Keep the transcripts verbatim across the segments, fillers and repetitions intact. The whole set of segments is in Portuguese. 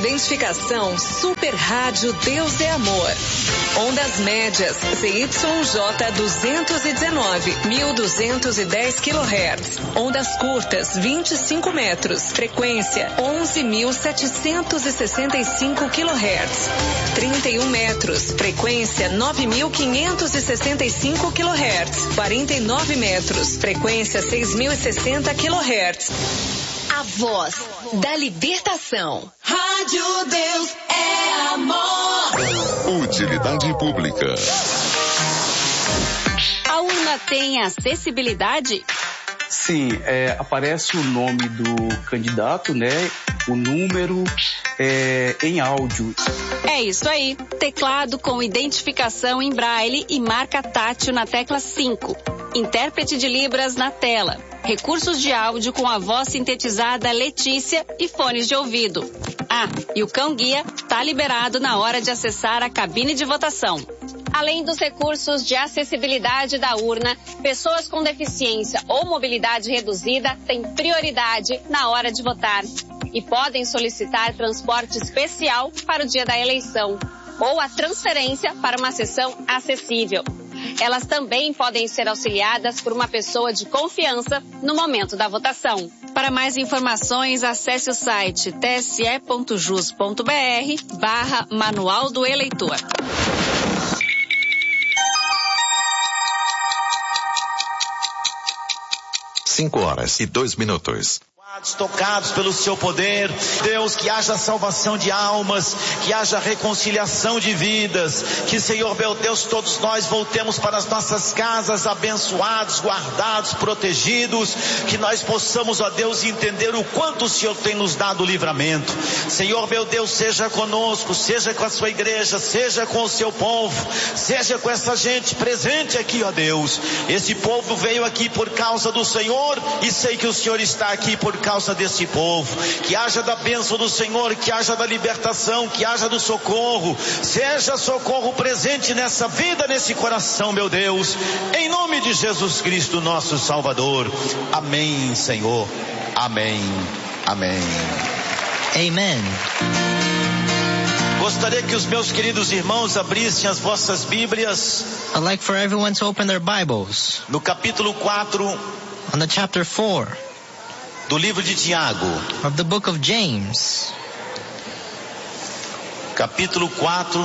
Identificação Super Rádio Deus é Amor. Ondas médias C Y J duzentos e dezenove, mil duzentos e dez quilohertz. Ondas curtas vinte e cinco metros. Frequência onze mil setecentos e sessenta e cinco quilohertz. trinta e um metros. Frequência nove mil quinhentos e sessenta e cinco quilohertz. quarenta e nove metros. Frequência seis mil e sessenta quilohertz. A voz da libertação. Rádio Deus é Amor. Utilidade pública. A urna tem acessibilidade? Sim, é, aparece o nome do candidato, né? O número é, em áudio. É isso aí. Teclado com identificação em braille e marca tátil na tecla cinco. Intérprete de Libras na tela. Recursos de áudio com a voz sintetizada Letícia e fones de ouvido. Ah, e o cão-guia está liberado na hora de acessar a cabine de votação. Além dos recursos de acessibilidade da urna, pessoas com deficiência ou mobilidade reduzida têm prioridade na hora de votar e podem solicitar transporte especial para o dia da eleição ou a transferência para uma sessão acessível. Elas também podem ser auxiliadas por uma pessoa de confiança no momento da votação. Para mais informações, acesse o site tse.jus.br barra Manual do Eleitor. Cinco horas e dois minutos. Tocados pelo seu poder, Deus, que haja salvação de almas, que haja reconciliação de vidas, que, Senhor meu Deus, todos nós voltemos para as nossas casas abençoados, guardados, protegidos, que nós possamos, ó Deus, entender o quanto o Senhor tem nos dado livramento. Senhor meu Deus, seja conosco, seja com a sua igreja, seja com o seu povo, seja com essa gente presente aqui, ó Deus. Esse povo veio aqui por causa do Senhor e sei que o Senhor está aqui por causa desse povo. Que haja da bênção do Senhor, que haja da libertação, que haja do socorro, seja socorro presente nessa vida, nesse coração, meu Deus, em nome de Jesus Cristo, nosso Salvador. Amém, Senhor. Amém. Amém. Amen. Gostaria que os meus queridos irmãos abrissem as vossas Bíblias. I'd like for everyone to open their Bibles. No capítulo quatro. On the chapter four. Do livro de Tiago. Of the book of James. Capítulo quatro.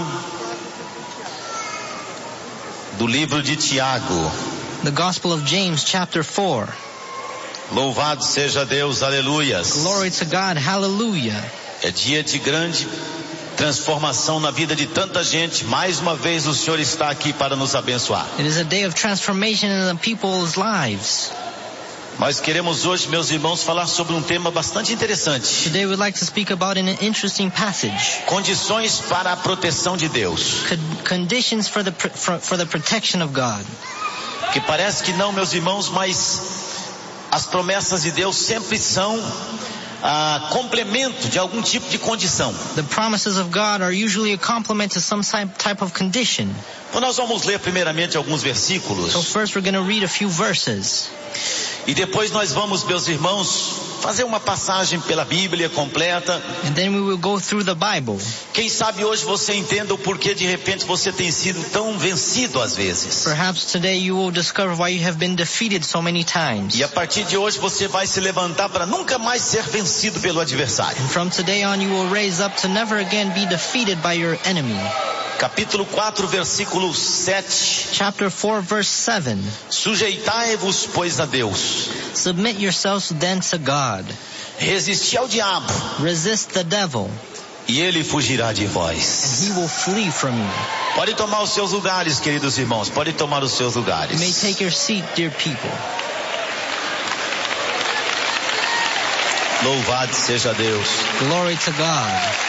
Do livro de Tiago. The Gospel of James, chapter four. Louvado seja Deus, aleluias. Glory to God, hallelujah. É dia de grande transformação na vida de tanta gente. Mais uma vez o Senhor está aqui para nos abençoar. It is a day of transformation in the people's lives. Nós queremos hoje, meus irmãos, falar sobre um tema bastante interessante. Today we'd like to speak about an interesting passage. Condições para a proteção de Deus. Conditions for the for, for the protection of God. Que parece que não, meus irmãos, mas as promessas de Deus sempre são ah, complemento de algum tipo de condição. The promises of God are usually a complement to some type of condition. Então nós vamos ler primeiramente alguns versículos. So first we're going to read a few verses. E depois nós vamos, meus irmãos, fazer uma passagem pela Bíblia completa. And then we will go through the Bible. Quem sabe hoje você entenda o porquê de repente você tem sido tão vencido às vezes. Perhaps today you will discover why you have been defeated so many times. E a partir de hoje você vai se levantar para nunca mais ser vencido pelo adversário. And from today on you will raise up to never again be defeated by your enemy. Capítulo quatro, versículo sete. Chapter four, verse seven. Sujeitai-vos, pois, a Deus. Submit yourselves then to God. Resisti ao diabo. Resist the devil. E ele fugirá de vós. And he will flee from you. Pode tomar os seus lugares, queridos irmãos. Pode tomar os seus lugares. You may take your seat, dear people. Louvado seja Deus. Glory to God.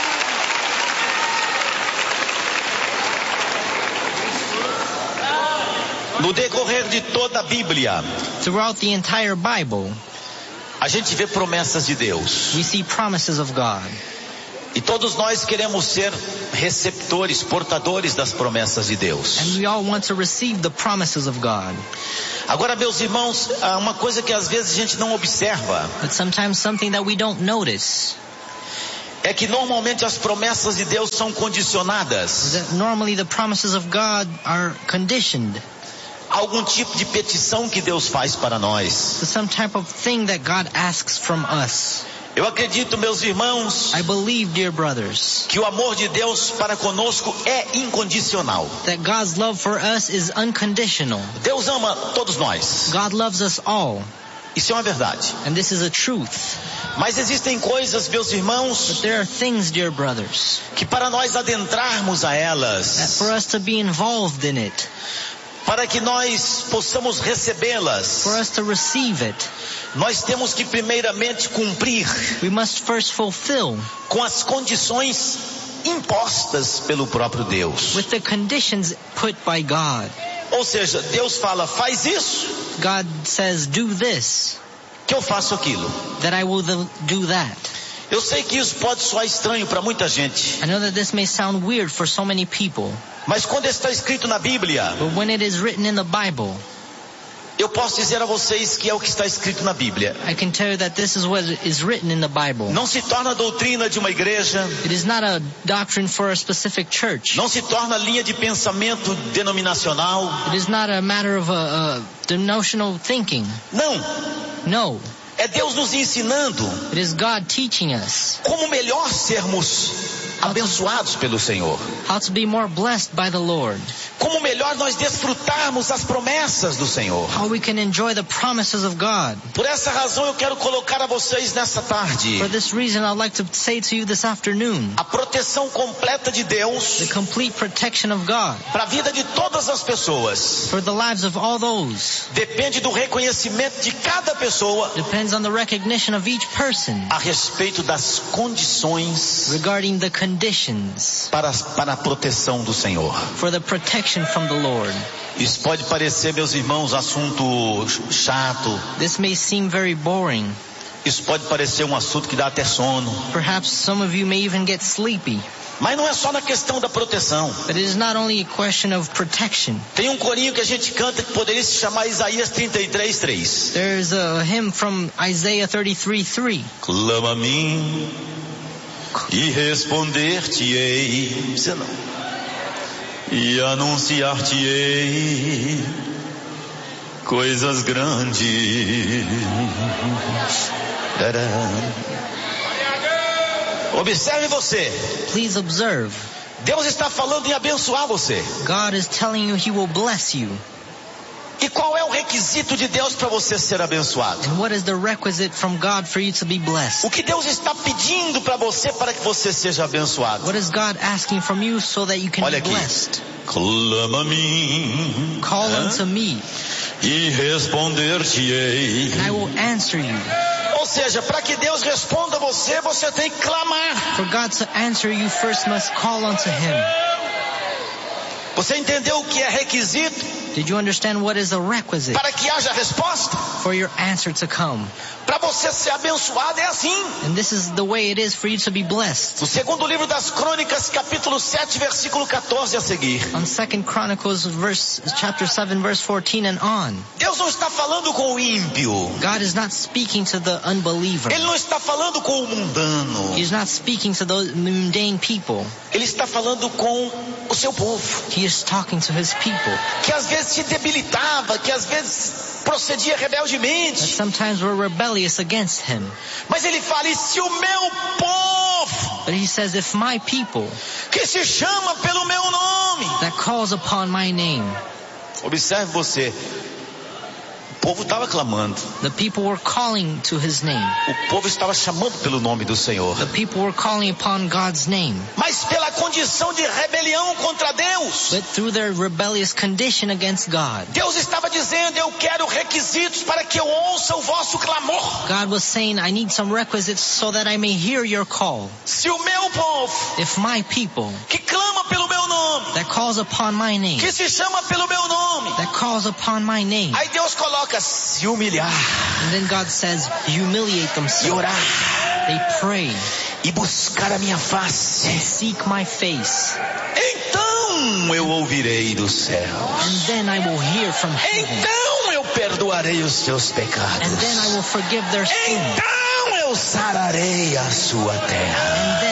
No decorrer de toda a Bíblia, throughout the entire Bible, a gente vê promessas de Deus. We see promises of God. E todos nós queremos ser receptores, portadores das promessas de Deus. And we all want to receive the promises of God. Agora, meus irmãos, há uma coisa que às vezes a gente não observa. But sometimes something that we don't notice. é que normalmente as promessas de Deus são condicionadas. That normally the promises of God are conditioned Algum tipo de petição que Deus faz para nós. to some type of thing that God asks from us. Eu acredito, meus irmãos, I believe, dear brothers, que o amor de Deus para conosco é incondicional. that God's love for us is unconditional. Deus ama todos nós. God loves us all, Isso é uma verdade. and this is a truth. Mas existem coisas, meus But irmãos, there are things, dear brothers, que para nós adentrarmos a that elas, for us to be involved in it, para que nós possamos recebê-las, for us to receive it, nós temos que primeiramente cumprir we must first fulfill com as condições impostas pelo próprio Deus. with the conditions put by God. Ou seja, Deus fala, faz isso, God says, do this, que eu faço aquilo. that I will th- do that. Eu sei que isso pode soar estranho para muita gente, I know that this may sound weird for so many people, mas quando está escrito na Bíblia, but when it is written in the Bible, eu posso dizer a vocês que é o que está escrito na Bíblia. I can tell you that this is what is written in the Bible. Não se torna doutrina de uma igreja, It is not a doctrine for a specific church. não se torna linha de pensamento denominacional. It is not a matter of a, a denominational thinking. Não, No, é Deus nos ensinando it is God teaching us como melhor sermos abençoados pelo Senhor. how to be more blessed by the Lord, Como melhor nós desfrutarmos as promessas do Senhor. how we can enjoy the promises of God. Por essa razão eu quero colocar a vocês nessa tarde For this reason, I'd like to say to you this afternoon, a proteção completa de Deus the complete protection of God para a vida de todas as pessoas. for the lives of all those Depende do reconhecimento de cada pessoa depends on the recognition of each person a respeito das condições regarding the conditions para, para a proteção do Senhor. for the protection from the Lord. Isso pode parecer, meus irmãos, assunto chato. This may seem very boring. Isso pode parecer um assunto que dá até sono. Perhaps some of you may even get sleepy. Mas não é só na questão da proteção. But it is not only a question of protection. Tem um corinho que a gente canta que poderia se chamar Isaías trinta e três, três. There's a hymn from Isaiah thirty-three three. Clama a mim e responder-te-ei. Você não. E anunciar-te-ei coisas grandes. Observe você. Please observe. Deus está falando em abençoar você. God is telling you He will bless you. E qual é o requisito de Deus para você ser abençoado? And what is the requisite from God for you to be blessed? O que Deus está pedindo para você para que você seja abençoado? What is God asking from you so that you can Olha be aqui. blessed? Clama a mim Call Hã? unto me, e responder-te-ei. and I will answer you. Ou seja, para que Deus responda a você, você tem que clamar. For God to answer you first must call unto Him. Você entendeu o que é requisito Did you understand what is a requisite para que haja resposta? for your answer to come? Para você ser abençoado é assim. And this is the way it is for you to be blessed. No segundo livro das Crônicas, capítulo sete, versículo quatorze a seguir. On Second Chronicles verse, chapter seven, verse fourteen and on. Deus não está falando com o ímpio. God is not speaking to the unbeliever. Ele não está falando com o mundano. He is not speaking to those mundane people. Ele está falando com o seu povo. He is talking to His people Que às vezes se debilitava, que às vezes procedia that rebeldemente. sometimes were rebellious against Him. Mas ele fala, e se o meu povo, But He says, if my people que se chama pelo meu nome. that calls upon my name, Observe você. O povo estava clamando. the people were calling to His name. O povo estava chamando pelo nome do Senhor. The people were calling upon God's name. Mas pela condição de rebelião contra Deus. But through their rebellious condition against God, Deus estava dizendo, eu quero requisitos para que eu ouça o vosso clamor. God was saying, I need some requisites so that I may hear your call. Se o meu povo, If my people que clama pelo meu nome, that calls upon my name, que se chama pelo meu nome. that calls upon my name, Aí Deus coloca, se humilhar, and then God says, humiliate e themselves. orar, They pray e buscar a minha face. and seek my face, Então eu ouvirei dos céus. and then I will hear from heaven, Então eu perdoarei os seus pecados. and then I will forgive their sin, Então eu sararei a sua terra. and then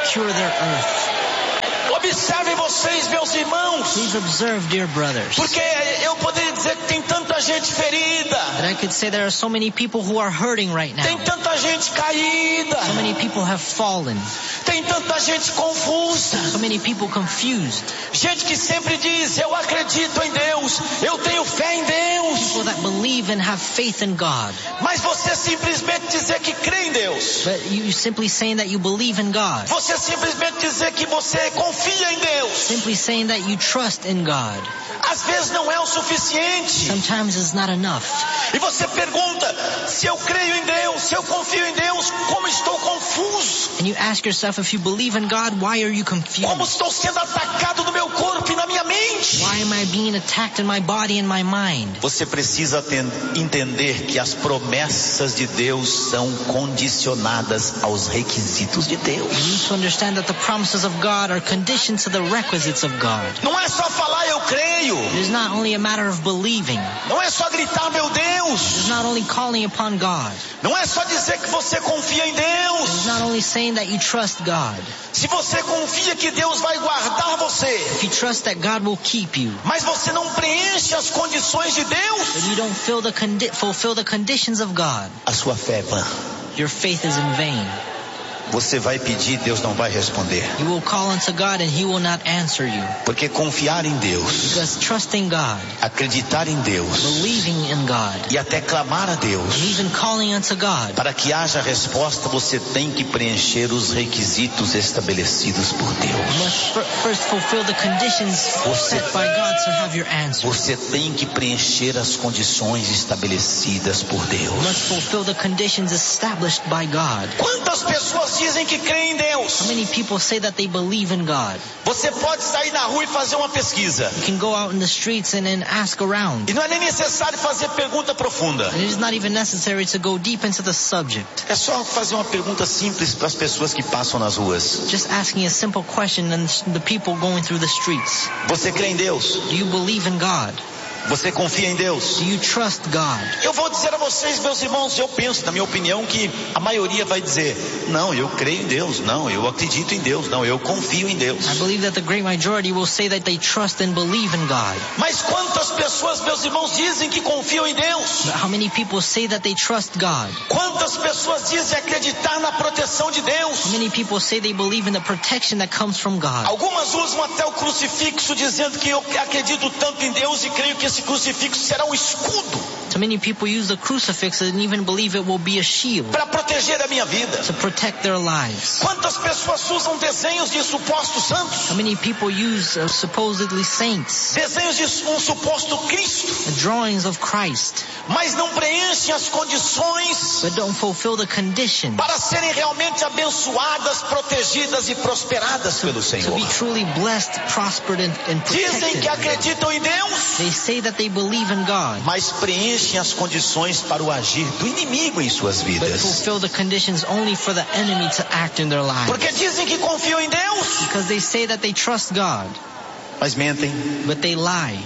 cure their earth. Observem vocês, meus irmãos. Please observe, dear brothers. Porque eu poderia dizer que tem tanta gente ferida. And I could say there are so many people who are hurting right now. Tem tanta gente caída. So many people have fallen. Tem tanta gente confusa. So many people confused. Gente que sempre diz, eu acredito em Deus, eu tenho fé em Deus. People that believe and have faith in God. Mas você simplesmente dizer que crê em Deus. But you simply saying that you believe in God. Você simplesmente dizer que você confia em Deus. Simply saying that you trust in God. Às vezes não é o suficiente. Sometimes it's not enough. E você pergunta, se eu creio em Deus, se eu confio em Deus, como estou confuso? And you ask yourself, if you believe in God, why are you confused? Como estou sendo atacado no meu corpo e na minha mente? Why am I being attacked in my body and my mind? Você precisa entender que as promessas de Deus são condicionadas aos requisitos de Deus. You need to understand that the promises of God are conditioned to the requisites of God. Não é só falar eu creio. It is not only a matter of believing. Não é só gritar meu Deus. It is not only calling upon God. Não é só dizer que você confia em Deus. It is not only saying that you trust God. Se você confia que Deus vai guardar você, If you trust that God will keep you, mas você não preenche as condições de Deus, but you don't fill the condi- fulfill the conditions of God, a sua fé é vã. your faith is in vain. Você vai pedir, Deus não vai responder. You will call unto God and He will not answer you. Porque confiar em Deus, Because trusting God, acreditar em Deus believing in God, e até clamar a Deus, and even calling unto God, para que haja resposta, você tem que preencher os requisitos estabelecidos por you Deus. must fir- first fulfill the conditions set by God to have your answer. Você tem que preencher as condições estabelecidas por You Deus. must fulfill the conditions established by God. Quantas pessoas dizem que creem em Deus? How many people say that they believe in God? Você pode sair na rua e fazer uma pesquisa. You can go out in the streets and then ask around. E não é nem necessário fazer pergunta profunda. And it is not even necessary to go deep into the subject. É só fazer uma pergunta simples para as pessoas que passam nas ruas. Just asking a simple question and the people going through the streets. Você crê em Deus? Do you believe in God? Você confia em Deus? Do you trust God? Eu vou dizer a vocês, meus irmãos, eu penso, na minha opinião, que a maioria vai dizer, não, eu creio em Deus, não, eu acredito em Deus, não, eu confio em Deus. I believe that the great majority will say that they trust and believe in God. Mas quantas pessoas, meus irmãos, dizem que confiam em Deus? But how many people say that they trust God? Quantas pessoas dizem acreditar na proteção de Deus? How many people say they believe in the protection that comes from God? Algumas usam até o crucifixo dizendo que eu acredito tanto em Deus e creio que esse crucifixo será um escudo So many people use the crucifix and even believe it will be a shield para proteger a minha vida. to protect their lives. Quantas pessoas usam desenhos de supostos santos? How many people use uh, supposedly saints, Desenhos de um suposto Cristo, uh, drawings of Christ, mas não preenchem as condições but don't fulfill the conditions para serem realmente abençoadas, protegidas e prosperadas pelo to Senhor. be truly blessed, prospered, and, and Dizem que protected. acreditam em Deus, They say that they believe in God, mas preenchem as condições para o agir do inimigo em suas but vidas. fulfill the conditions only for the enemy to act in their lives. Porque dizem que confiam em Deus, Because they say that they trust God, mas mentem, but they lie,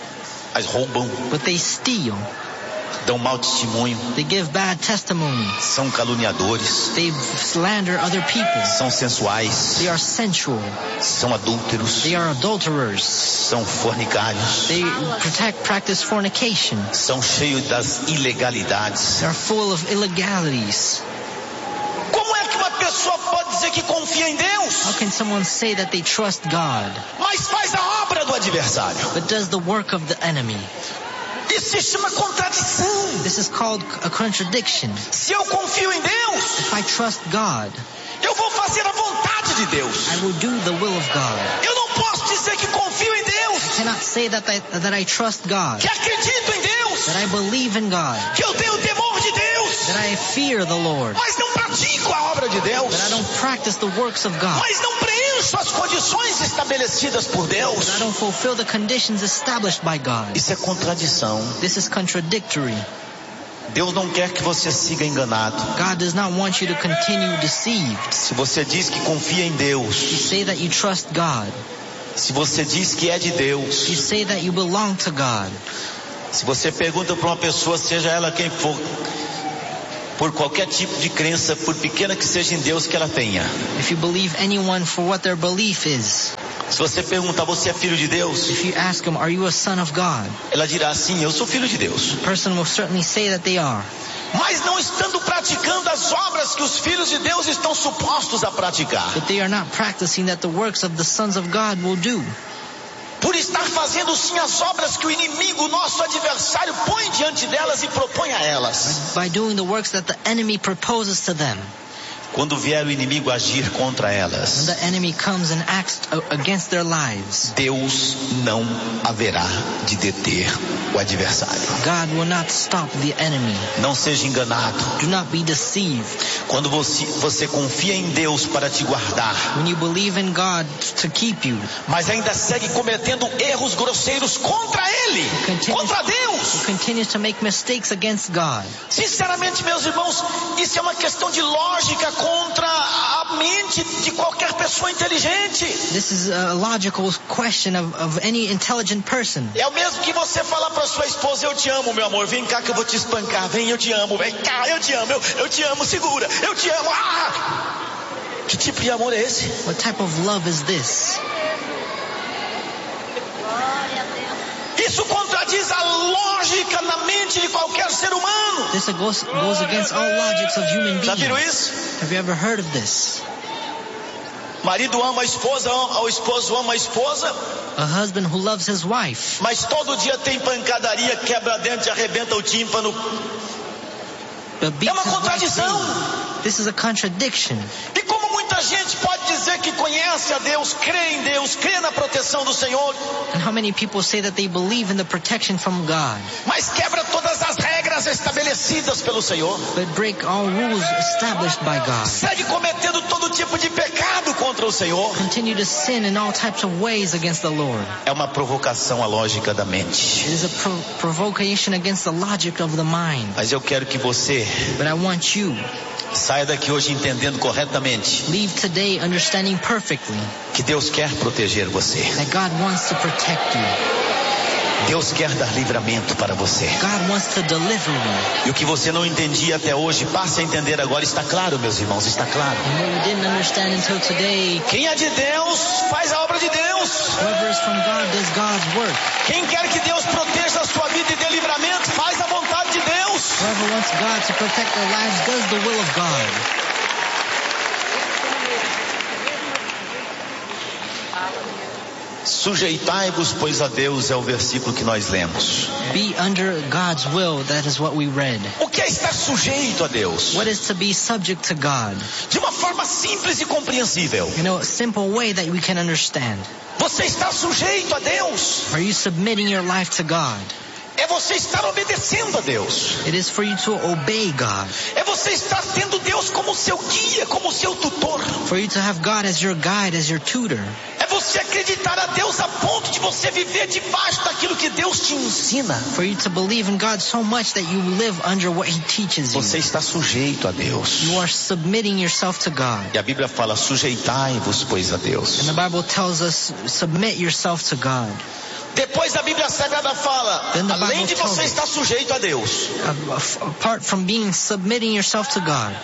mas roubam, but they steal, dão mau testemunho, they give bad testimony, são caluniadores, they slander other people, são sensuais, they are sensual, são adúlteros, they are adulterers, são fornicários, they protect, practice fornication, são cheios das ilegalidades. they are full of illegalities. Como é que uma pessoa pode dizer que confia em Deus, How can someone say that they trust God, mas faz a obra do adversário? but does the work of the enemy? Isso se chama contradição. This is called a contradiction. Se eu confio em Deus, If I trust God, eu vou fazer a vontade de Deus. I will do the will of God. Eu não posso dizer que confio em Deus, I cannot say that I, that I trust God, que acredito em Deus, that I believe in God, que eu tenho temor de Deus, that I fear the Lord, mas não pratico a obra de Deus, that I don't practice the works of God, mas não preencho as condições estabelecidas por Deus. that I don't fulfill the conditions established by God. Isso é contradição. This is contradictory. Deus não quer que você siga enganado. God does not want you to continue deceived. Se você diz que confia em You Deus, say that you trust God. se você diz que é de You Deus, say that you belong to God. se você pergunta para uma pessoa, seja ela quem for, por qualquer tipo de crença, por pequena que seja em Deus que ela tenha. If you believe anyone for what their belief is, Se você perguntar, você é filho de Deus? if you ask them, are you a son of God? Ela dirá, sim, eu sou filho de Deus. The person will certainly say that they are. Mas não estando praticando as obras que os filhos de Deus estão supostos a praticar. But they are not practicing that the works of the sons of God will do. Por estar fazendo sim as obras que o inimigo, nosso adversário, põe diante delas e propõe a elas. By doing the works that the enemy proposes to them. Quando vier o inimigo agir contra When elas, the enemy comes and acts against their lives, Deus não haverá de deter o adversário. God will not stop the enemy. Não seja enganado. Do not be deceived. Quando você, você confia em Deus para te guardar, When you believe in God to keep you, mas ainda segue cometendo erros grosseiros contra Ele, contra Deus. you continue to make mistakes against God. Sinceramente, meus irmãos, isso é uma questão de lógica contra a mente de qualquer pessoa inteligente. This is a logical question of, of any intelligent person. É o mesmo que você falar para sua esposa, eu te amo, meu amor, vem cá que eu vou te espancar, vem, eu te amo, vem cá, eu te amo, eu, eu te amo, segura, eu te amo. Ah! Que tipo de amor é esse? What type of love is this? Isso contradiz a lógica na mente de qualquer ser humano. This goes, goes against all logics of human Já viram beings. isso? Have you ever heard of this? Marido ama a esposa, o esposo ama a esposa, A husband who loves his wife, mas todo dia tem pancadaria, quebra dente, arrebenta o tímpano. but beats É uma his wife contradição. daily. This is a contradiction. E como muita gente pode dizer que conhece a Deus, crê em Deus, crê na proteção do Senhor, And how many people say that they believe in the protection from God, mas quebra todas as regras estabelecidas pelo Senhor, but break all rules established by God, segue cometendo todo tipo de pecado contra o Senhor? continue to sin in all types of ways against the Lord? É uma provocação à lógica da mente. It is a pro- provocation against the logic of the mind. Mas eu quero que você But I want you, saia daqui hoje entendendo corretamente leave today understanding perfectly que Deus quer proteger você. that God wants to protect you. Deus quer dar livramento para você. God wants to deliver you. E o que você não entendia até hoje, passe a entender agora. Está claro, meus irmãos, está claro. And what you didn't understand until today, Quem é de Deus, faz a obra de Deus. whoever is from God does God's work. Quem quer que Deus proteja a sua vida e dê livramento, faz a vontade de Deus. Whoever wants God to protect their lives does the will of God. Sujeitai-vos, pois, a Deus, é o versículo que nós lemos. Be under God's will, that is what we read. O que é estar sujeito a Deus? What is to be subject to God? De uma forma simples e compreensível. You know, a simple way that we can understand. Você está sujeito a Deus. Are you submitting your life to God? É você estar obedecendo a Deus. It is for you to obey God. É você estar tendo Deus como seu guia, como seu tutor. For you to have God as your guide, as your tutor. É você acreditar a Deus a ponto de você viver debaixo daquilo que Deus te ensina. For you to believe in God so much that you live under what He teaches you. Você está sujeito a Deus. You are submitting yourself to God. E a Bíblia fala, sujeitai-vos, pois, a Deus. And the Bible tells us, submit yourself to God. Depois a Bíblia Sagrada fala, Then the Bible além de tells você us- estar sujeito a Deus, Apart from being submitting yourself to God,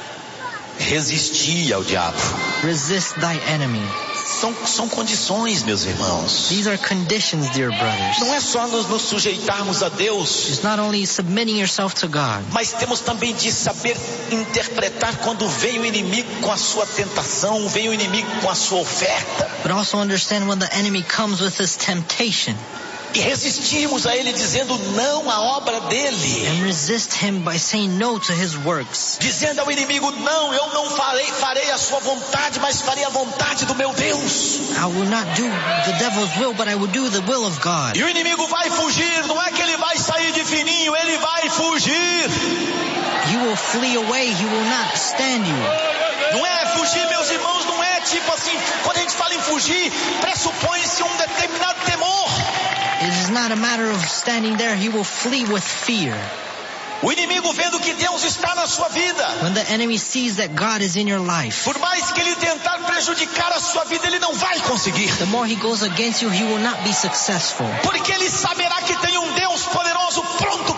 resistir ao diabo. resist thy enemy. São, são condições, meus irmãos. These are conditions, dear brothers. Não é só nos, nos sujeitarmos a Deus, It's not only submitting yourself to God, mas temos também de saber interpretar quando vem o inimigo com a sua tentação, vem o inimigo com a sua oferta, but also understand when the enemy comes with his temptation e resistirmos a ele dizendo não à obra dele. and resist him by saying no to his works. Dizendo ao inimigo, não, eu não farei, farei a sua vontade, mas farei a vontade do meu Deus. I will not do the devil's will, but I will do the will of God. E o inimigo vai fugir, não é que ele vai sair de fininho, ele vai fugir. You will flee away, he will not stand you. Não é fugir, meus irmãos, não é tipo assim, quando a gente fala em fugir, pressupõe-se um determinado temor. It is not a matter of standing there, he will flee with fear. O inimigo vendo que Deus está na sua vida, When the enemy sees that God is in your life, por mais que ele tentar prejudicar a sua vida, ele não vai conseguir. the more he goes against you, he will not be successful. Porque ele saberá que tem um Deus poderoso pronto para dar a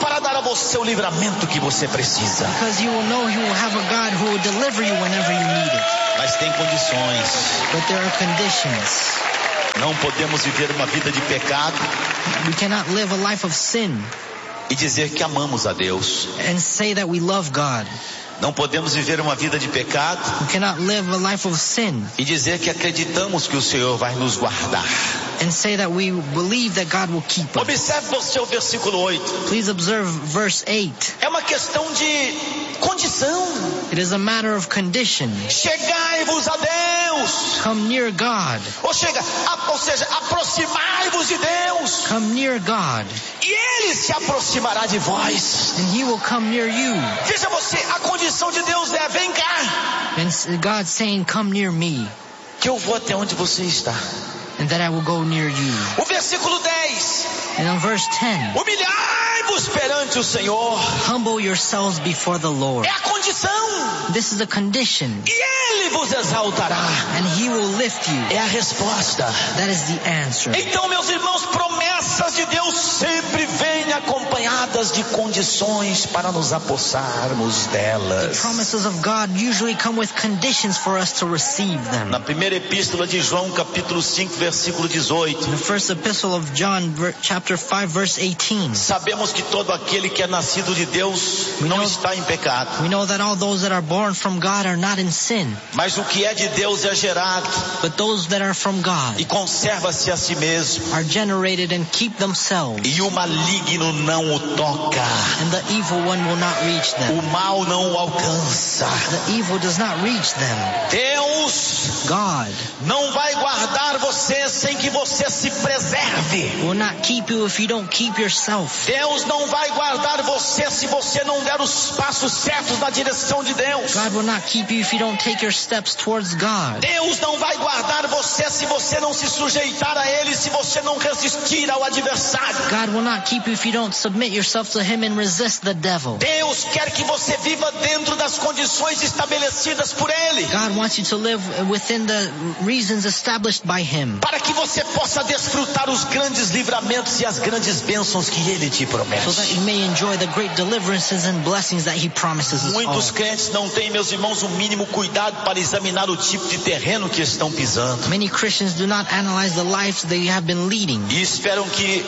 você o livramento que você precisa. Because you will know you will have a God who will deliver you whenever you need it. Mas tem condições. But there are conditions. Não podemos viver uma vida de pecado We cannot live a life of sin e dizer que amamos a Deus. and say that we love God. Não podemos viver uma vida de pecado We cannot live a life of sin e dizer que acreditamos que o Senhor vai nos guardar. and say that we believe that God will keep us. Observe você o versículo oito. Please observe verse eight. É uma questão de condição. It is a matter of condition. Chegai-vos a Deus. Come near God. Ou, chega, ou seja, aproximai-vos de Deus. Come near God, E Ele se aproximará de vós. and He will come near you. Veja você, a condição de Deus é: vem cá, And s- God saying, come near me, que eu vou até onde você está. and that I will go near you. O versículo dez. And on verse ten, Humilhai-vos perante o Senhor. humble yourselves before the Lord. É a condição. This is a condition, E Ele vos exaltará. and He will lift you. É a resposta. That is the answer. Então, meus irmãos, promessas de Deus sempre vêm acompanhadas de condições para nos apossarmos delas. Promises of God usually come with conditions for us to receive them. Na primeira epístola de João, capítulo cinco, versículo dezoito. The first epistle of John, ver- chapter five, verse eighteen. Sabemos que todo aquele que é nascido de Deus não está em pecado. We know that all those that are born from God are not in sin, Mas o que é de Deus é gerado but those that are from God e conserva-se a si mesmo. are generated and keep themselves, E o maligno não o toca. and the evil one will not reach them. O mal não o alcança. The evil does not reach them. Deus God não vai guardar você sem que você se preserve. will not keep you if you don't keep yourself. Deus não vai guardar você se você não der os passos certos na direção de Deus. God will not keep you if you don't take your steps towards God. Deus não vai guardar você se você não se sujeitar a Ele, se você não resistir ao adversário. God will not keep you if you don't submit yourself to Him and resist the devil. Deus quer que você viva dentro das condições estabelecidas por Ele, God wants you to live within the reasons established by Him, para que você possa desfrutar os grandes livramentos e as grandes bênçãos que Ele te so that promete. you may enjoy the great deliverances and blessings that He promises us all. Muitos crentes não têm, meus irmãos, o mínimo cuidado para examinar o tipo de terreno que estão pisando. Many Christians do not analyze the lives they have been leading, E esperam que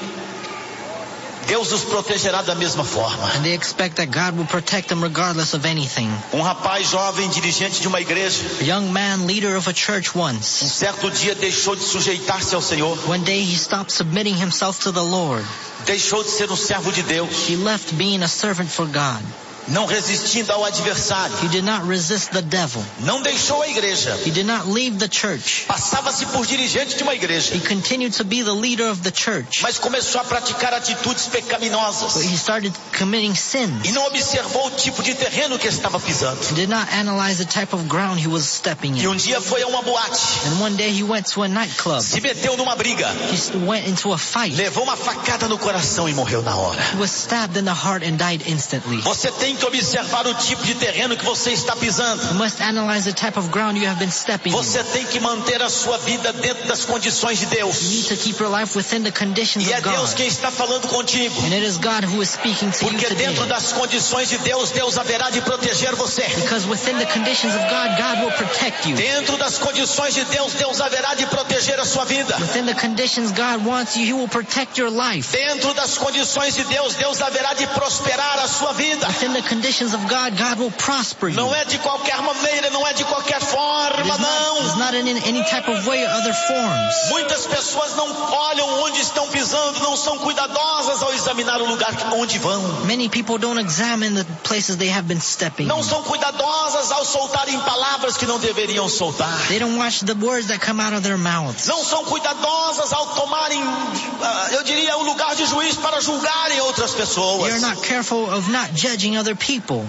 Deus os protegerá da mesma forma. and they expect that God will protect them regardless of anything. Um rapaz jovem, dirigente de uma igreja, A young man, leader of a church um once, certo dia deixou de sujeitar-se ao Senhor, one day he stopped submitting himself to the Lord. deixou de ser um servo de Deus, He left being a servant for God. não resistindo ao adversário, He did not resist the devil. não deixou a igreja, He did not leave the church. passava-se por dirigente de uma igreja, He continued to be the leader of the church, mas começou a praticar atitudes pecaminosas but he started committing sins. e não observou o tipo de terreno que estava pisando. He did not analyze the type of ground he was stepping E in. um dia foi a uma boate, And one day he went to a nightclub. se meteu numa briga, He s- went into a fight. levou uma facada no coração e morreu na hora. He was stabbed in the heart and died instantly. Você tem que observar o tipo de terreno que você está pisando. You must analyze the type of ground you have been stepping in. Você tem que manter a sua vida dentro das condições de Deus. You need to keep your life within the conditions E é of Deus God. quem está falando contigo. And it is God who is speaking to you Porque today. dentro das condições de Deus, Deus haverá de proteger você. Because within the conditions of God, God will protect you. Dentro das condições de Deus, Deus haverá de proteger a sua vida. Within the conditions God wants you, He will protect your life. Dentro das condições de Deus, Deus haverá de prosperar a sua vida. Within the conditions of God, God will prosper you. Não é de qualquer maneira, não é de qualquer It forma, is not, it's não. not in any type of way or other forms. Muitas pessoas não olham onde estão pisando, não são cuidadosas ao examinar o lugar onde vão. Many people don't examine the places they have been stepping Não in. são cuidadosas ao soltarem palavras que não deveriam soltar. They don't watch the words that come out of their mouths. Não são cuidadosas ao tomarem, ah, eu diria, o lugar de juiz para julgarem outras They pessoas. are not careful of not judging other people.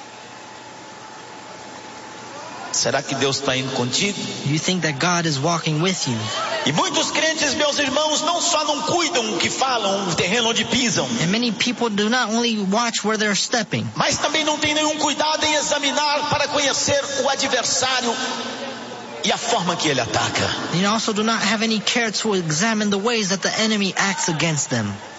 Será que Deus está indo contigo? You think that God is walking with you. E muitos crentes, meus irmãos, não só não cuidam o que falam, o terreno onde pisam, And many people do not only watch where they're stepping, mas também não tem nenhum cuidado em examinar para conhecer o adversário e a forma que ele ataca. they also do not have any care to examine the ways that the enemy acts against them. A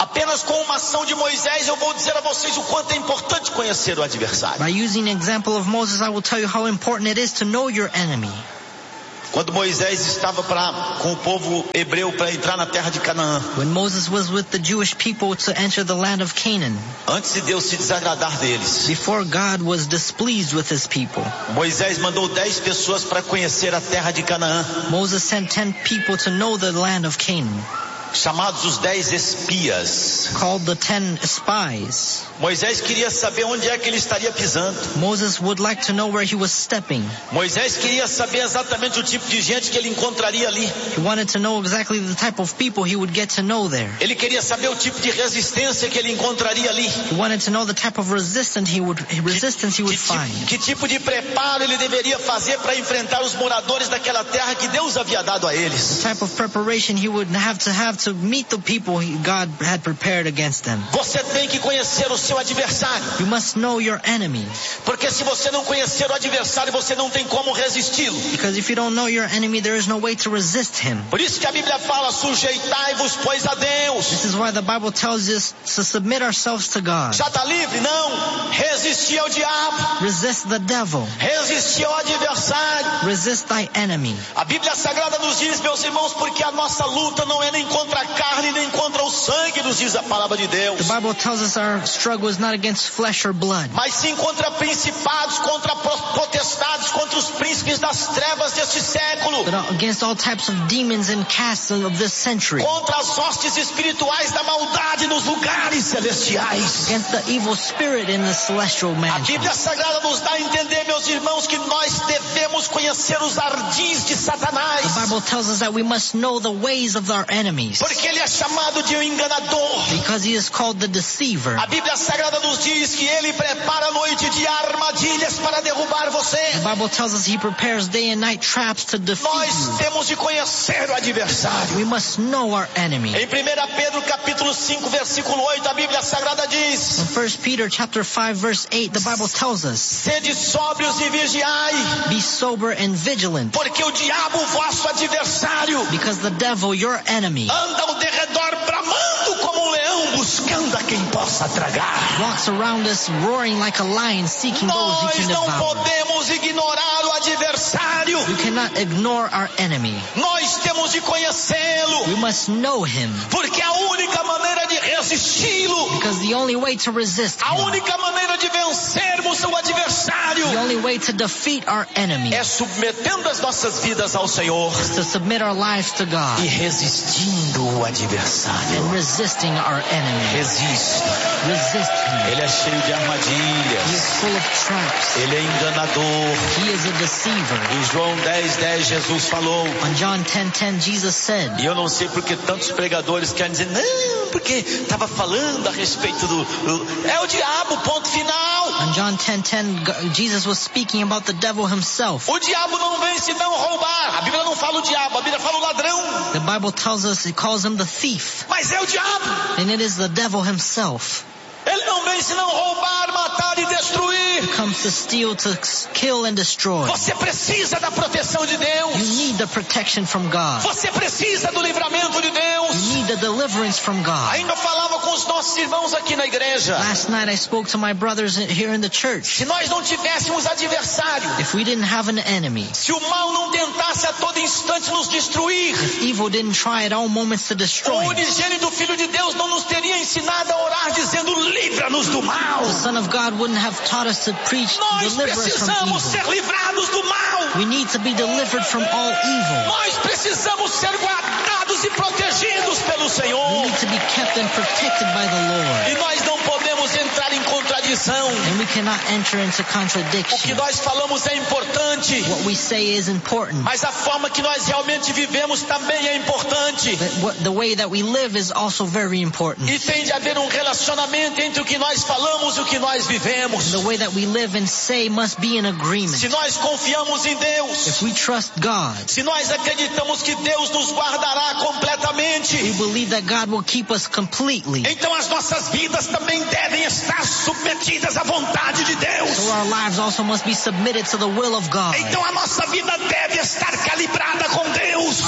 Apenas com uma ação de Moisés eu vou dizer a vocês o quanto é importante conhecer o adversário. By using the example of Moses, I will tell you how important it is to know your enemy. Quando Moisés estava pra, com o povo hebreu para entrar na terra de Canaã, When Moses was with the Jewish people to enter the land of Canaan, antes de Deus se desagradar deles, before God was displeased with his people, Moisés mandou dez pessoas para conhecer a terra de Canaã, Moses sent ten people to know the land of Canaan, chamados os dez espias. called the ten spies. Moisés queria saber onde é que ele estaria pisando. Moses would like to know where he was stepping. Moisés queria saber exatamente o tipo de gente que ele encontraria ali. He wanted to know exactly the type of people he would get to know there. Ele queria saber o tipo de resistência que ele encontraria ali. He wanted to know the type of resistance he would, resistance he would Que, find. tipo, que tipo de preparo ele deveria fazer para enfrentar os moradores daquela terra que Deus havia dado a eles. The type of preparation he would have to have to meet the people he, God had prepared against them. Você tem que conhecer o seu adversário. You must know your enemy. Porque se você não conhecer o adversário, você não tem como resisti-lo. Because if you don't know your enemy, there is no way to resist him. Por isso que a Bíblia fala, sujeitai-vos, pois, a Deus. This is why the Bible tells us to submit ourselves to God. Já está livre? Não. Resistir ao diabo. Resist the devil. Resistir ao adversário. Resist thy enemy. A Bíblia Sagrada nos diz, meus irmãos, porque a nossa luta não é nem contra a carne, nem contra o sangue, nos diz a palavra de Deus. The Bible tells us our struggle is not against flesh or blood, Mas sim contra principados, contra potestades, contra os príncipes das trevas deste século. but against all types of demons and castes of this century, Contra as hostes espirituais da maldade nos lugares celestiais. against the evil spirit in the celestial A mansion. Bíblia Sagrada nos dá a entender, meus irmãos, que nós devemos conhecer os ardis de Satanás. The Bible tells us that we must know the ways of our enemies, Porque ele é chamado de um enganador. because he is called the deceiver. A Bíblia Sagrada nos diz que ele prepara a noite e dia armadilhas para derrubar você. The Bible tells us he prepares day and night traps to defeat Nós you. temos de conhecer o adversário. We must know our enemy. Em primeira Pedro capítulo cinco, versículo oito, a Bíblia Sagrada diz: In First Peter chapter five verse eight, the Bible tells us, sede sóbrios e vigiai, be sober and vigilant, porque o diabo, vosso adversário, because the devil, your enemy, anda ao derredor bramando como um leão, buscando a quem possa tragar. walks around us roaring like a lion, seeking those he Nós can não devour. podemos ignorar o adversário. We cannot ignore our enemy. Nós temos de conhecê-lo, We must know him, porque a única maneira de resisti-lo, because the only way to resist a him, única maneira de vencermos o adversário, the only way to defeat our enemy, é submetendo as nossas vidas ao Senhor is to submit our lives to e God resistindo o adversário. and resisting our enemy. Resista. Resist him. Ele é cheio de He is armadilhas. full of traps. Ele é enganador. He is a deceiver. Em João dez, dez, Jesus falou, On John ten ten, Jesus said, e eu não sei porque tantos pregadores querem dizer, não, porque estava falando a respeito do, do... É o diabo, ponto final. on John ten ten, G- Jesus was speaking about the devil himself. O diabo não vem se não roubar. A Bíblia não fala o diabo, a Bíblia fala o ladrão. The Bible tells us, it calls him the thief, Mas é o diabo. and it is the devil himself. Ele não vem se não roubar, matar e destruir. He comes to steal, to s- kill and destroy. Você precisa da proteção de You Deus. need the protection from God. Você precisa do livramento de Deus. You need the deliverance from God. Ainda falava com os nossos irmãos aqui na igreja. Last night I spoke to my brothers in- here in the church. Se nós não tivéssemos adversário, If we didn't have an enemy, se o mal não tentasse a todo instante nos destruir, if evil didn't try at all moments to o destroy us, unigênito Filho de Deus não nos teria ensinado a orar dizendo, livra-nos do mal. the Son of God wouldn't have taught us to preach, to Nós deliver us from precisamos evil. ser livrados do mal. We need to be delivered from all evil. Nós precisamos ser guardados e protegidos pelo We Senhor. need to be kept and protected by the Lord. E nós não podemos entrar em contradição. And we cannot enter into O que contradiction. nós falamos é importante, What we say is important. mas a forma que nós realmente vivemos também é importante. But what, the way that we live is also very important. E tem de haver um relacionamento entre o que nós falamos e o que nós vivemos. The way that we live and say must be in agreement. Se nós confiamos em Deus, If we trust God, se nós acreditamos que Deus nos guardará we completamente, believe that God will keep us completely. então as nossas vidas também devem estar submetidas à vontade de Deus. So our lives also must be submitted to the will of God. Então a nossa vida deve estar calibrada com Deus. Our lives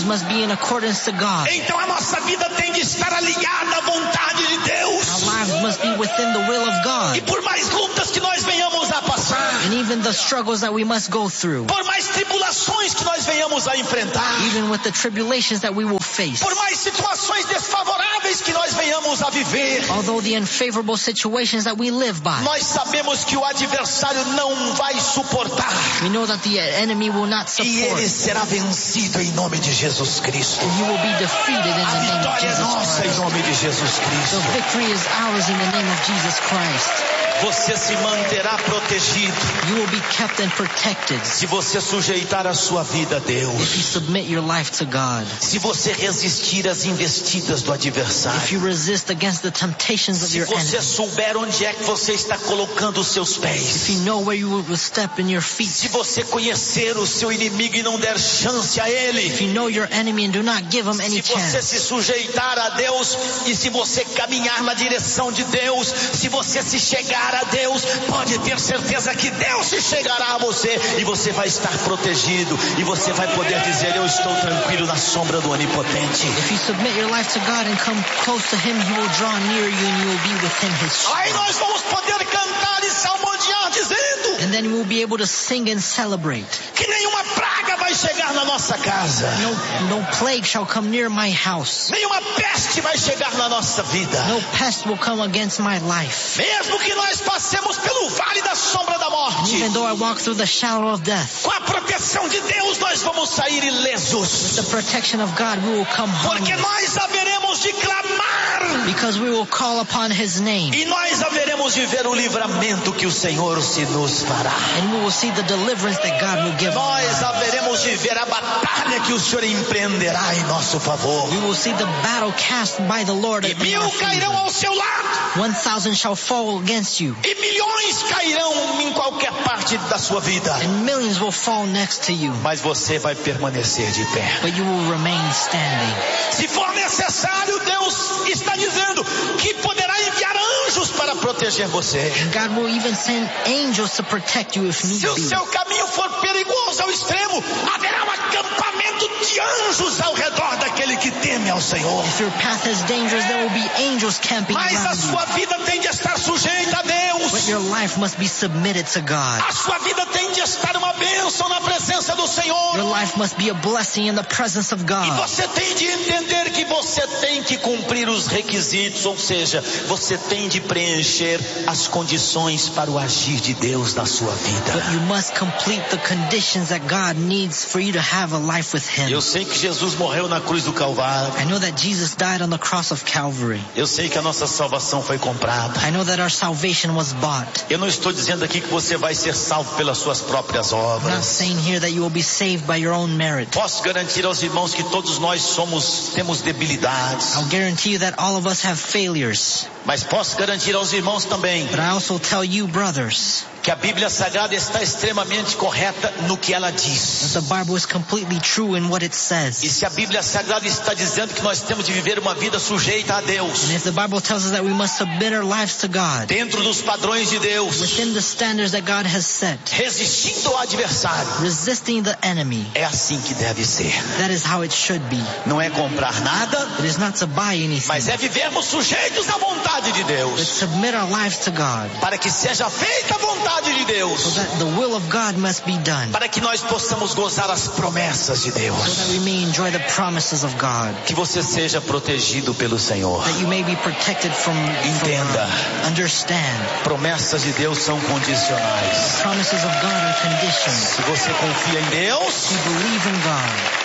must be in accordance to God. Então a nossa vida tem de estar alinhada à vontade de Deus. Our lives must be within the will of God. E por mais lutas que nós venhamos a passar, And even the struggles that we must go through, por mais tribulações que nós venhamos a enfrentar, even with the tribulations that we will face, por mais situações desfavoráveis que nós venhamos a viver, although the unfavorable situations that we live by, nós sabemos que o adversário não vai suportar. we know that the enemy will not E support. ele será vencido em nome de Jesus Cristo. And you will be defeated in A the name of vitória é Jesus nossa em Christ. nome de Jesus The Cristo. victory is ours in the name of Jesus Christ. Você se manterá protegido You will be kept and protected se você sujeitar a sua vida a if you Deus. submit your life to God. Se você resistir às investidas do If adversário. you resist against the temptations of Se your você enemy. souber onde é que você está colocando os seus If pés. you know where you will step in your feet. Se você conhecer o seu inimigo e não der chance a If ele. you know your enemy and do not give him any Se você chance. se sujeitar a Deus e se você caminhar na direção de Deus, se você se chegar a Deus, pode ter certeza que Deus se chegará a você e você vai estar protegido e você vai poder dizer: eu estou tranquilo na sombra do Onipotente. If you submit your life to God and come close to him, he will draw near you and you will be within his Aí shadow. nós vamos poder cantar e salmodiar dizendo And then we will be able to sing and celebrate. que nenhuma praga vai chegar na nossa casa, No, no plague shall come near my house. nenhuma peste vai chegar na nossa vida. No pest will come against my life. Mesmo que nós passemos pelo vale da sombra da And morte, even though I walk through the shadow of death, com a proteção de Deus nós vamos sair ilesos, the protection of God, we will come porque home. nós haveremos de clamar Because we will call upon his name. e nós haveremos de ver o livramento que o Senhor se nos fará. And we will see the deliverance that God will give Nós us. haveremos de ver a batalha que o Senhor empreenderá em nosso favor. We will see the battle cast by the Lord E in mil our cairão favor. ao seu lado, One thousand shall fall against you, e milhões cairão em qualquer parte da sua vida, and millions will fall next to you, mas você vai permanecer de pé. but you will remain standing. Se for necessário, Deus está dizendo que poderá enviar anjos para proteger você. And God will even send angels to protect you if need Se o be. seu caminho for perigoso ao extremo, haverá um acampamento de anjos ao redor daquele que teme ao Senhor. If your path is dangerous, there will be angels camping Mas a around you. sua vida tem de estar sujeita a Deus. But your life must be submitted to God. A sua vida tem de estar uma bênção na presença do Senhor. Your life must be a blessing in the presence of E God. você tem de entender que você tem que cumprir os requisitos, ou seja, você tem de preencher as condições para o agir de Deus na sua vida. But you must complete the conditions that God needs for you to have a life with him. Eu sei que Jesus morreu na cruz do Calvário. I know that Jesus died on the cross of Calvary. Eu sei que a nossa salvação foi comprada. I know that our salvation was bought. Eu não estou dizendo aqui que você vai ser salvo pelas suas próprias I'm not obras. saying here that you will be saved by your own merit. Posso garantir aos irmãos que todos nós somos, temos debilidades. I'll guarantee you that all of us have failures. Mas posso garantir aos irmãos também But I also tell you, brothers, que a Bíblia Sagrada está extremamente correta no que ela diz. that the Bible is completely true in what it E says. se a Bíblia Sagrada está dizendo que nós temos de viver uma vida sujeita a Deus, And if the Bible tells us that we must submit our lives to God, dentro dos padrões de Deus, within the standards that God has set, resistindo ao adversário, resisting the enemy, é assim que deve ser. that is how it should be. Não é comprar nada, It is not to buy anything, mas é vivermos sujeitos à vontade de but Deus, submit our lives to God, para que seja feita a vontade de so Deus, that the will of God must be done, para que nós possamos gozar as promessas de so that Deus, we may enjoy the promises of God, que você seja protegido pelo Senhor. that you may be protected from, from Entenda. uh, understand. Promessas de Deus são condicionais. Promises of God are conditions. Se você confia em Deus, If you believe in God,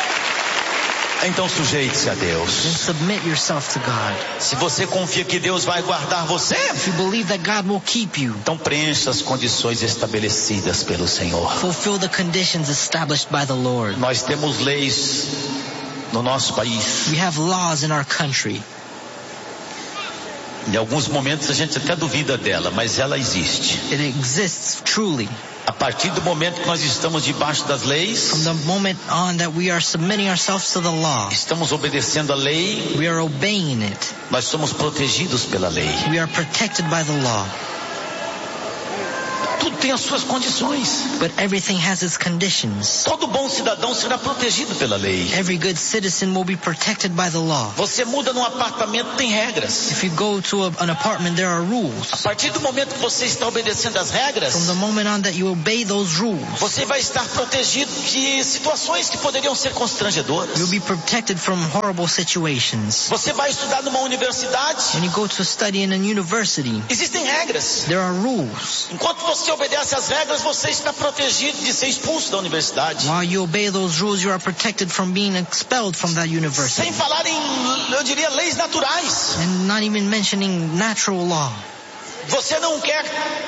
então sujeite-se a then Deus. submit yourself to God. Se você confia que Deus vai guardar você, If you believe that God will keep you, então preencha as condições estabelecidas pelo Senhor. fulfill the conditions established by the Lord. Nós temos leis no nosso país. We have laws in our country. Em alguns momentos a gente até duvida dela, mas ela existe. It exists truly. A partir do momento que nós estamos debaixo das leis, From the moment on that we are submitting ourselves to the law, estamos obedecendo a lei, we are obeying it. nós somos protegidos pela lei. We are protected by the law. tudo tem as suas condições. But everything has its conditions. Todo bom cidadão será protegido pela lei. Every good citizen will be protected by the law. Você muda num apartamento, tem regras. If you go to a, an apartment, there are rules. A partir do momento que você está obedecendo às regras, From the moment on that you obey those rules, você vai estar protegido de situações que poderiam ser constrangedoras. you'll be protected from horrible situations. Você vai estudar numa universidade, When you go to study in a university, existem regras. there are rules. Enquanto você obedece às regras, você está protegido de ser expulso da universidade. While you obey those rules, you are protected from being expelled from that university. Sem falar em, eu diria, leis naturais. And not even mentioning natural law. Você não quer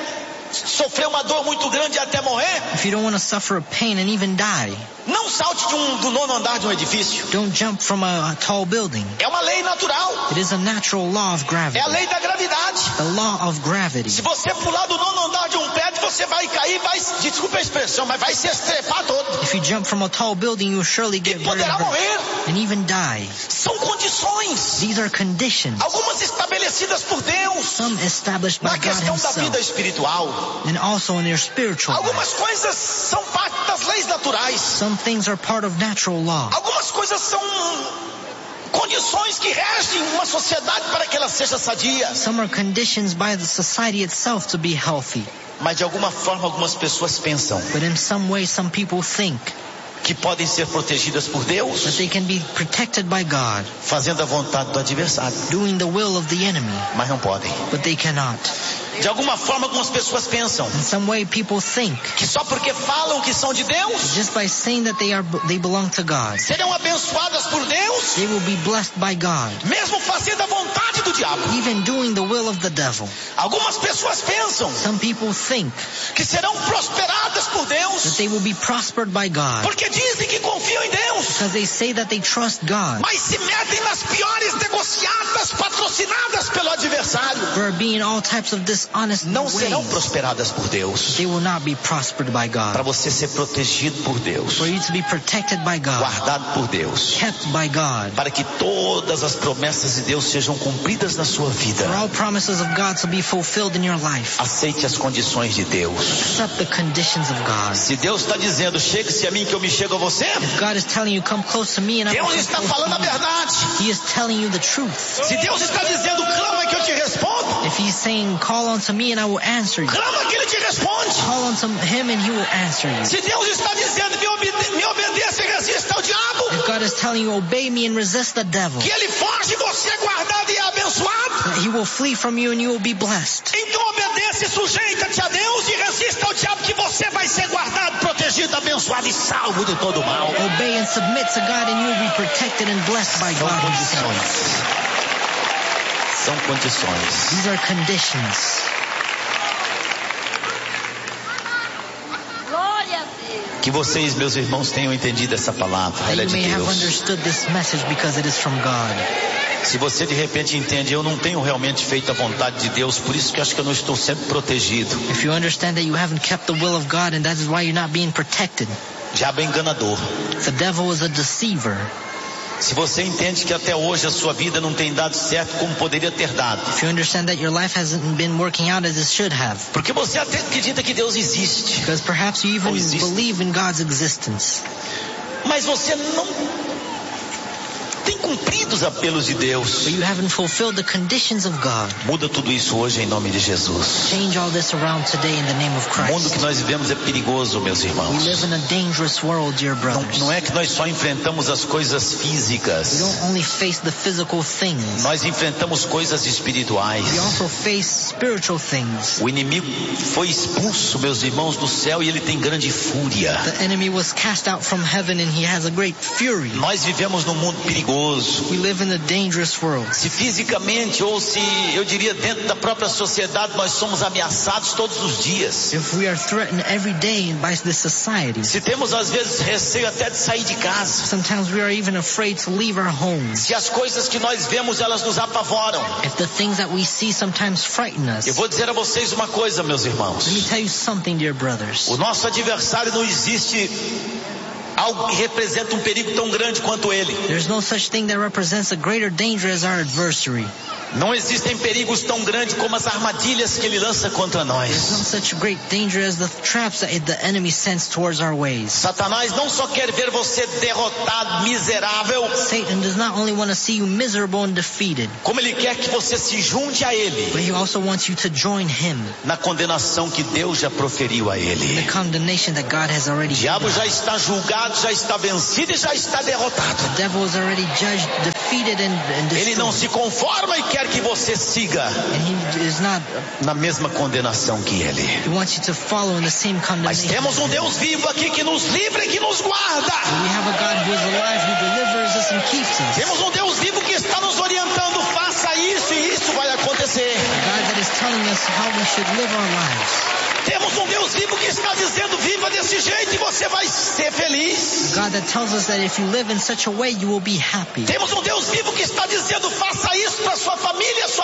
sofrer uma dor muito grande até morrer? If you don't want to suffer a pain and even die, Não salte de um, do nono andar de um edifício. don't jump from a, a tall building. É uma lei natural. It is a natural law of É gravity. a lei da gravidade. The law of gravity. Se você pular do nono andar de um prédio, você vai cair, vai, desculpa a expressão, mas vai se estrepar todo. If you jump from a tall building, you'll surely E get very poderá hurt morrer. and even die. São condições. These are conditions, Algumas estabelecidas por Deus. some established by Na God questão da vida himself, espiritual. and also in your spiritual life. Algumas coisas são parte das leis naturais. Some things are part of natural law. Algumas coisas são condições que regem uma sociedade para que ela seja sadia. Some are conditions by the society itself to be healthy. Mas de alguma forma algumas pessoas pensam But in some way, some people think que podem ser protegidas por that Deus, they can be protected by God, fazendo a vontade do adversário. doing the will of the enemy, Mas não podem. but they cannot. De alguma forma algumas pessoas pensam In some way, people think que só porque falam que são de Deus, just by saying that they are they belong to God, serão abençoadas por Deus, they will be blessed by God, mesmo fazendo a vontade do diabo. even doing the will of the devil. Algumas pessoas pensam Some people think que serão prosperadas por that Deus, they will be prospered by God porque dizem que confiam em Deus, because they say that they trust God, mas se metem nas piores negociadas patrocinadas pelo adversário. for being all types of dishonest Não serão ways. prosperadas por Deus. They will not be prospered by Para God. você ser protegido por Deus, For you to be protected by God, guardado por Deus, kept by God, para que todas as promessas de Deus sejam cumpridas na sua vida, for all promises of God to be fulfilled in your life, aceite as condições de Deus. accept the conditions of God. Se Deus está dizendo, chegue-se a mim que eu me chego a você, If God is telling you, come close to me, and I will Deus come está close falando a to you, verdade. He is telling you the truth. Se Deus está dizendo, clama que eu te respondo, If He's saying, call unto me and I will answer you, clama que Ele te responde. call unto Him and He will answer you. Se Deus está dizendo, me, obede me obedeça e resista ao diabo, If God is telling you, obey me and resist the devil, que ele foge, você é guardado e é abençoado. He will flee from you and you will be blessed. Então obedece e sujeita-te a Deus e resista ao diabo, que você vai ser guardado, protegido, abençoado e salvo de todo mal. Obey and submit to God and you will be protected and blessed by São God Himself. condições. São condições. These are conditions. Que vocês, meus irmãos, tenham entendido essa palavra. That Ela é you de may have Deus. understood this message because it is from God. Se você de repente entende, eu não tenho realmente feito a vontade de Deus, por isso que eu acho que eu não estou sendo protegido. If you understand that you haven't kept the will of God and that is why you're not being protected, Diabo é enganador. the devil is a deceiver. Se você entende que até hoje a sua vida não tem dado certo como poderia ter dado, If you understand that your life hasn't been working out as it should have, porque você até acredita que Deus existe, because perhaps you even Oh, existe. believe in God's existence, mas você não tem cumprido os apelos de Deus, but you haven't fulfilled the conditions of God. muda tudo isso hoje em nome de Jesus. Change all this around today in the name of O mundo Christ. que nós vivemos é perigoso, meus We irmãos. live in a dangerous world, dear Não, brothers. não é que nós só enfrentamos as coisas We físicas, don't only face the physical things, nós enfrentamos coisas espirituais. we also face spiritual things. O inimigo foi expulso, meus irmãos, do céu, e ele tem grande fúria. The enemy was cast out from heaven and he has a great fury. Nós vivemos num mundo perigoso. We live in a dangerous world. Se fisicamente ou se, eu diria, dentro da própria sociedade, nós somos ameaçados todos os dias. If we are threatened every day by this society, Se temos às vezes receio até de sair de casa. sometimes we are even afraid to leave our homes. Se as coisas que nós vemos, elas nos apavoram. If the things that we see sometimes frighten us, Eu vou dizer a vocês uma coisa, meus irmãos. let me tell you something, dear brothers. O nosso adversário não existe algo que representa um perigo tão grande quanto ele. There's no such thing that represents a greater danger as our adversary. Não existem perigos tão grandes como as armadilhas que ele lança contra nós. There's not such a great danger as the traps that the enemy sends towards our ways. Satanás não só quer ver você derrotado, miserável, Satan does not only want to see you miserable and defeated, como ele quer que você se junte a ele but he also wants you to join him na condenação que Deus já proferiu a in ele. the condemnation that God has already O diabo given. já está julgado, já está vencido e já está derrotado. The devil is already judged, defeated, and, and Ele não destroyed. se conforma e quer que você siga And he is not, na mesma condenação que ele. he wants you to follow in the same Mas condemnation. temos um Deus vivo aqui que nos livra e que nos guarda. We have a God who is alive, who delivers us and keeps us. Temos um Deus vivo que está nos orientando. Faça isso e isso vai acontecer. A God that is telling us how we should live our lives. Temos um Deus vivo que está dizendo: viva desse jeito e você vai ser feliz. A God that tells us that if you live in such a way, you will be happy. Temos um Deus vivo que está dizendo: faça isso para sua família, sua